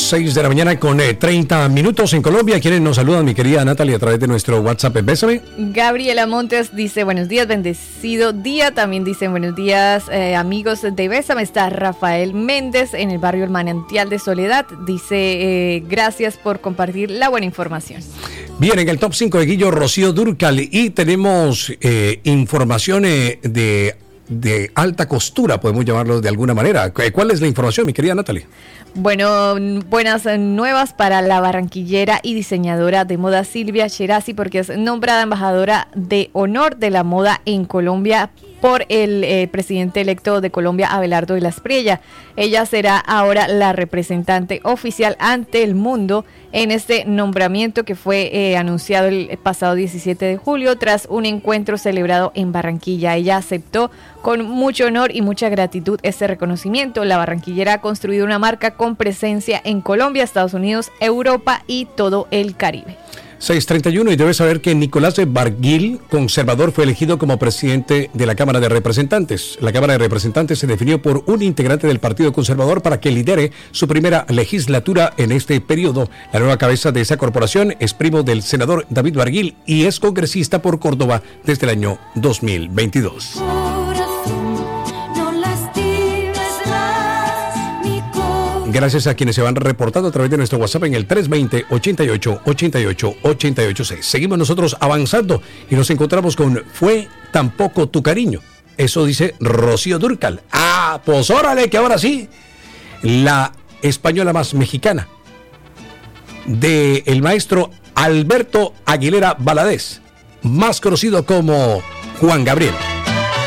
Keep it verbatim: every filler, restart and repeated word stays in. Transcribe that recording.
seis de la mañana con eh, treinta minutos en Colombia. ¿Quiénes nos saludan, mi querida Natalia, a través de nuestro WhatsApp? Bésame. Gabriela Montes dice buenos días, bendecido día. También dicen buenos días, eh, amigos de Bésame. Está Rafael Méndez en el barrio El Manantial de Soledad. Dice eh, gracias por compartir la buena información. Bien, en el top cinco de Guillo, Rocío Dúrcal. Y tenemos eh, información eh, de... de alta costura, podemos llamarlo de alguna manera. ¿Cuál es la información, mi querida Natalie? Bueno, buenas nuevas para la barranquillera y diseñadora de moda Silvia Cherasi, porque es nombrada embajadora de honor de la moda en Colombia por el eh, presidente electo de Colombia, Abelardo de la Espriella. Ella será ahora la representante oficial ante el mundo en este nombramiento que fue eh, anunciado el pasado diecisiete de julio tras un encuentro celebrado en Barranquilla. Ella aceptó con mucho honor y mucha gratitud este reconocimiento. La barranquillera ha construido una marca con presencia en Colombia, Estados Unidos, Europa y todo el Caribe. seis treinta y uno, y debes saber que Nicolás Barguil, conservador, fue elegido como presidente de la Cámara de Representantes. La Cámara de Representantes se definió por un integrante del Partido Conservador para que lidere su primera legislatura en este periodo. La nueva cabeza de esa corporación es primo del senador David Barguil y es congresista por Córdoba desde el año dos mil veintidós. Gracias a quienes se van reportando a través de nuestro WhatsApp en el tres veinte, ochenta y ocho, ochenta y ocho, ochenta y ocho seis. Seguimos nosotros avanzando y nos encontramos con Fue tampoco tu cariño. Eso dice Rocío Dúrcal. Ah, pues órale, que ahora sí, la española más mexicana de el maestro Alberto Aguilera Valadez, más conocido como Juan Gabriel.